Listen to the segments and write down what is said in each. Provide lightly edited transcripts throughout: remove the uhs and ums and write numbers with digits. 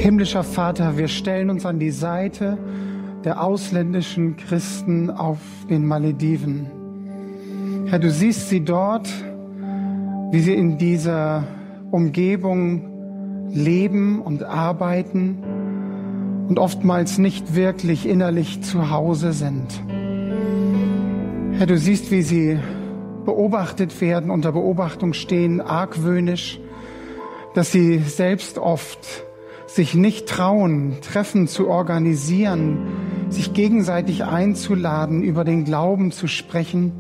Himmlischer Vater, wir stellen uns an die Seite der ausländischen Christen auf den Malediven. Herr, du siehst sie dort, wie sie in dieser Umgebung leben und arbeiten und oftmals nicht wirklich innerlich zu Hause sind. Herr, du siehst, wie sie beobachtet werden, unter Beobachtung stehen, argwöhnisch, dass sie selbst oft sich nicht trauen, Treffen zu organisieren, sich gegenseitig einzuladen, über den Glauben zu sprechen.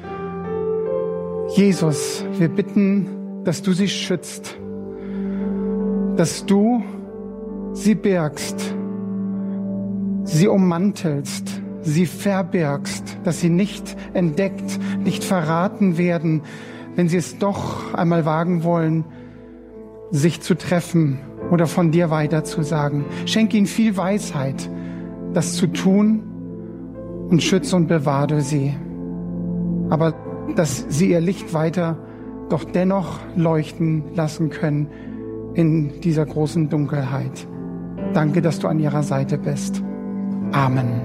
Jesus, wir bitten, dass du sie schützt, dass du sie birgst, sie ummantelst, sie verbirgst, dass sie nicht entdeckt, nicht verraten werden, wenn sie es doch einmal wagen wollen, sich zu treffen oder von dir weiterzusagen. Schenk ihnen viel Weisheit, das zu tun, und schütze und bewahre sie. Aber dass sie ihr Licht weiter doch dennoch leuchten lassen können in dieser großen Dunkelheit. Danke, dass du an ihrer Seite bist. Amen.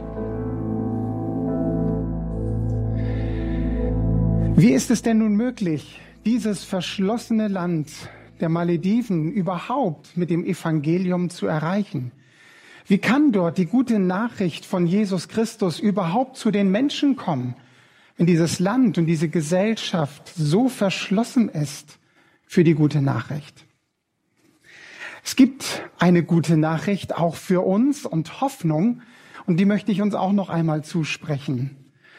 Wie ist es denn nun möglich, dieses verschlossene Land der Malediven überhaupt mit dem Evangelium zu erreichen? Wie kann dort die gute Nachricht von Jesus Christus überhaupt zu den Menschen kommen, wenn dieses Land und diese Gesellschaft so verschlossen ist für die gute Nachricht? Es gibt eine gute Nachricht auch für uns und Hoffnung, und die möchte ich uns auch noch einmal zusprechen.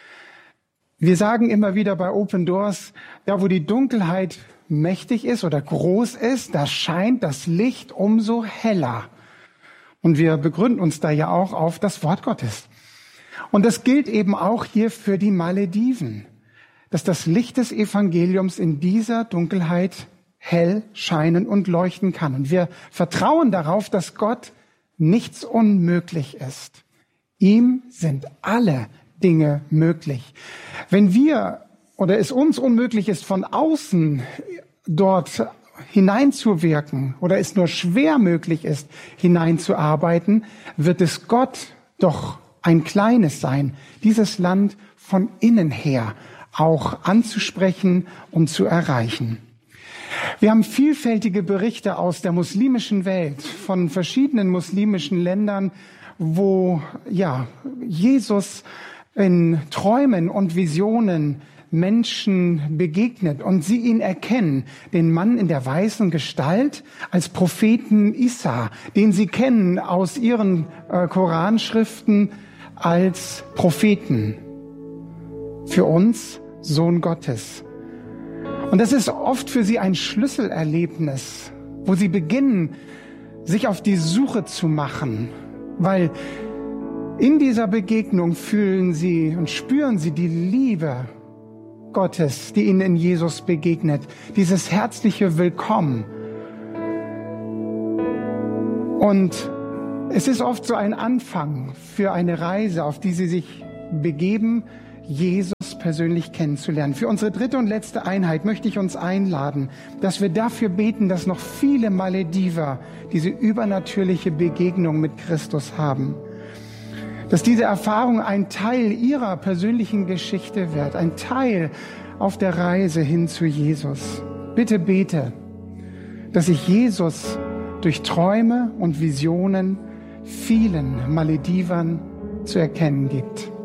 Wir sagen immer wieder bei Open Doors, da wo die Dunkelheit mächtig ist oder groß ist, da scheint das Licht umso heller. Und wir begründen uns da ja auch auf das Wort Gottes. Und das gilt eben auch hier für die Malediven, dass das Licht des Evangeliums in dieser Dunkelheit hell scheinen und leuchten kann. Und wir vertrauen darauf, dass Gott nichts unmöglich ist. Ihm sind alle Dinge möglich. Wenn wir oder es uns unmöglich ist, von außen dort hineinzuwirken oder es nur schwer möglich ist, hineinzuarbeiten, wird es Gott doch ein kleines sein, dieses Land von innen her auch anzusprechen und zu erreichen. Wir haben vielfältige Berichte aus der muslimischen Welt, von verschiedenen muslimischen Ländern, wo Jesus in Träumen und Visionen Menschen begegnet und sie ihn erkennen, den Mann in der weißen Gestalt als Propheten Isa, den sie kennen aus ihren Koranschriften als Propheten. Für uns Sohn Gottes. Und das ist oft für sie ein Schlüsselerlebnis, wo sie beginnen, sich auf die Suche zu machen, weil in dieser Begegnung fühlen sie und spüren sie die Liebe Gottes, die ihnen in Jesus begegnet, dieses herzliche Willkommen. Und es ist oft so ein Anfang für eine Reise, auf die sie sich begeben, Jesus persönlich kennenzulernen. Für unsere dritte und letzte Einheit möchte ich uns einladen, dass wir dafür beten, dass noch viele Malediver diese übernatürliche Begegnung mit Christus haben. Dass diese Erfahrung ein Teil ihrer persönlichen Geschichte wird, ein Teil auf der Reise hin zu Jesus. Bitte bete, dass sich Jesus durch Träume und Visionen vielen Maledivern zu erkennen gibt.